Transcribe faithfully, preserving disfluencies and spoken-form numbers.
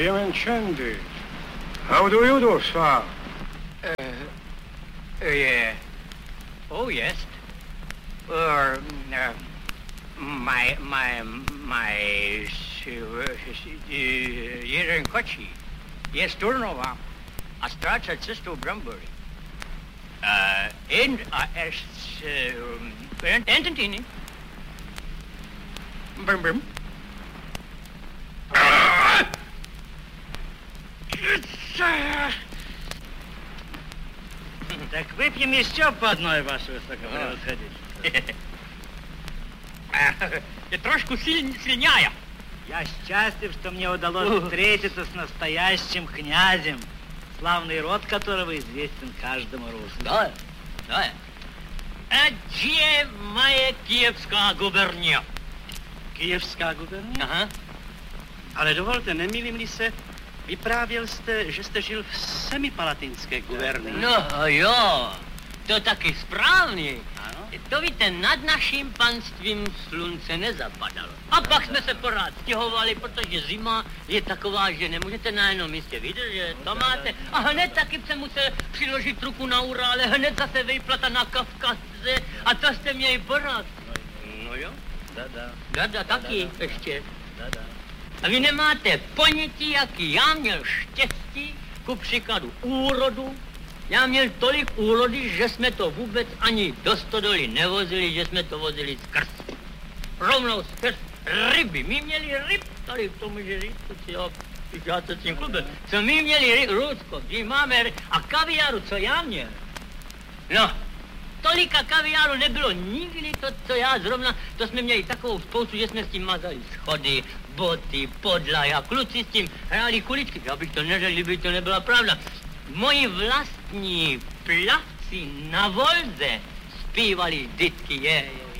I mentioned. How do you do, sir? Uh, uh, yeah. Oh, yes. Or, uh, my, my, my, jeden kočí je Sturnová a ztrácet cestu Brambory. Uh, in, a, es, uh, Ententini. Brum, brum. Так выпьем еще по одной, ваше высокопревосходительство. Ты трошку силь, сильнее. Я счастлив, что мне удалось встретиться с настоящим князем, славный род которого известен каждому русскому. Да, да. А где моя Киевская губерния? Kijevská gubernie? Aha. Ale dovolte, nemýlím-li se, vyprávěl jste, že jste žil v semipalatinské gubernii. No jo, to taky správně. Ano? To víte, nad naším panstvím slunce nezapadalo. A pak jsme se pořád stěhovali, protože zima je taková, že nemůžete na jednom místě vydržet. To máte. A hned taky se musel přiložit ruku na Urále, hned zase vyplata na Kavkaze. A to jste měli pořád. No jo. Da-da. Dada taky Da-da. ještě. Da-da. A vy nemáte ponětí, jaký já měl štěstí, ku příkladu úrodu. Já měl tolik úrody, že jsme to vůbec ani do stodoly nevozili, že jsme to vozili skrz. Rovnou skrz ryby. My měli ryb, tady v tom může říct, co si ho v tím klube. Co my měli ryb, Rusko, my máme ryb. A kaviáru, co já měl? No, tolika kaviáru nebylo nikdy to, co já zrovna, to jsme měli takovou spoustu, že jsme s tím mazali schody, boty, podlahy a kluci s tím hráli kuličky. Já bych to neřekl, kdyby to nebyla pravda. Moji vlastní plavci na volze zpívali vždycky je, je.